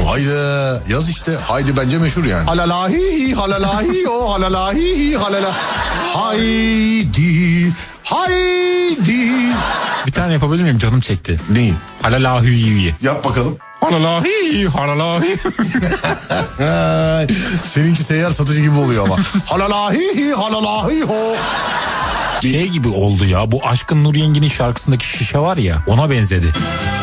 Haydi yaz işte. Haydi bence meşhur yani. Halalahi halalahi o halalahi halala. Haydi haydi. Bir tane yapabilir miyim? Canım çekti. Neyi? Halalahi. Yap bakalım. Halalahi halalahi. Seninki seyyar satıcı gibi oluyor ama. Halalahi halalahi ho. Şey gibi oldu ya, bu Aşkın Nur Yengi'nin şarkısındaki şişe var ya, ona benzedi.